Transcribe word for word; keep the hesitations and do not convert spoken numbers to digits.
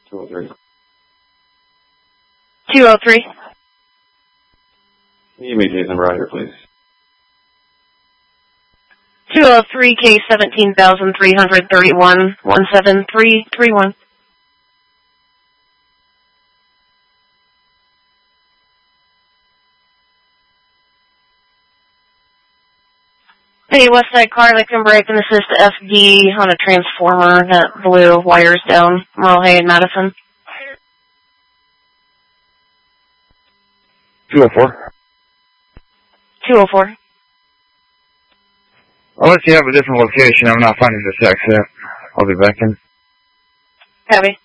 two oh three. two oh three. Can you give me case number out here, please? two oh three K seventeen thousand three hundred thirty-one one seven three three one. Hey, Westside car that can brake and assist F D on a transformer that blew wires down Merle Hay and Madison. two oh four. two oh four. Unless you have a different location, I'm not finding this exit. I'll be back in. Copy.